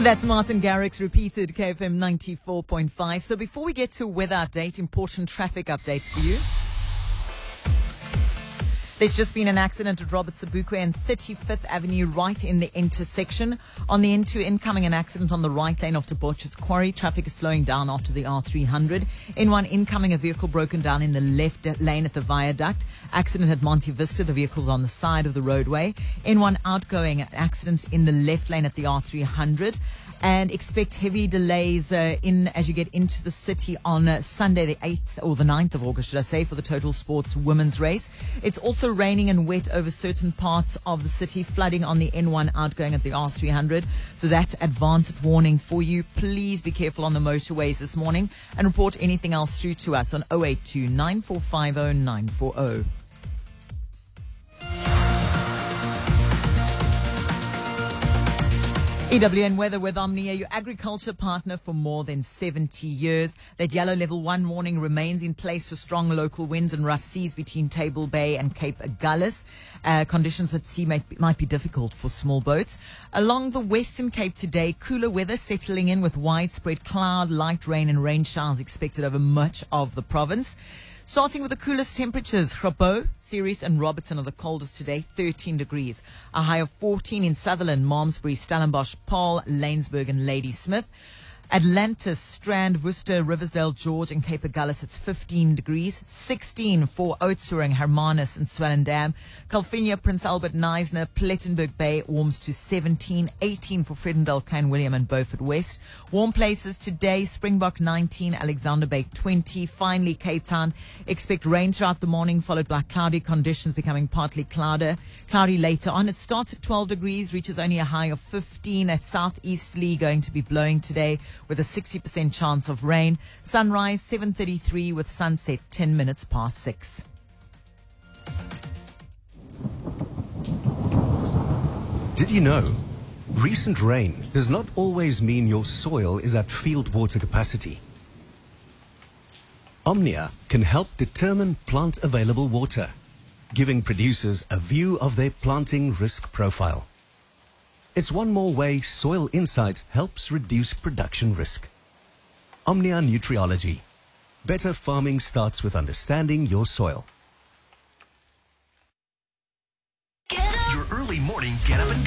That's Martin Garrix repeated KFM 94.5. So before we get to weather update, important traffic updates for you. There's just been an accident at Robert Sobukwe and 35th Avenue right in the intersection. On the N2 incoming, an accident on the right lane after Botchet's Quarry. Traffic is slowing down after the R300. N1 incoming, a vehicle broken down in the left lane at the viaduct. Accident at Monte Vista, the vehicle's on the side of the roadway. N1 outgoing, an accident in the left lane at the R300. And expect heavy delays as you get into the city on Sunday the 8th or the 9th of August, should I say, for the Total Sports women's race. It's also raining and wet over certain parts of the city, flooding on the N1 outgoing at the R300. So that's advanced warning for you. Please be careful on the motorways this morning and report anything else through to us on 082 9450 940. EWN Weather with Omnia, your agriculture partner for more than 70 years. That yellow level 1 warning remains in place for strong local winds and rough seas between Table Bay and Cape Agulhas. Conditions at sea might be difficult for small boats. Along the Western Cape today, cooler weather settling in with widespread cloud, light rain and rain showers expected over much of the province. Starting with the coolest temperatures, Grabo, Ceres and Robertson are the coldest today, 13 degrees. A high of 14 in Sutherland, Malmesbury, Stellenbosch, Paarl, Lanesburg and Ladysmith. Atlantis, Strand, Worcester, Riversdale, George and Cape Agulhas, it's 15 degrees. 16 for Oudtshoorn, Hermanus and Swellendam. Calvinia, Prince Albert, Knysna, Plettenberg Bay warms to 17. 18 for Fredendale, Clanwilliam and Beaufort West. Warm places today, Springbok 19, Alexander Bay 20. Finally, Cape Town, expect rain throughout the morning, followed by cloudy conditions becoming partly cloudy later on. It starts at 12 degrees, reaches only a high of 15 at southeasterly, going to be blowing today with a 60% chance of rain. Sunrise 7:33 with sunset 10 minutes past 6. Did you know? Recent rain does not always mean your soil is at field water capacity. Omnia can help determine plant available water, giving producers a view of their planting risk profile. It's one more way Soil Insight helps reduce production risk. Omnia Nutriology. Better farming starts with understanding your soil. Your early morning get up and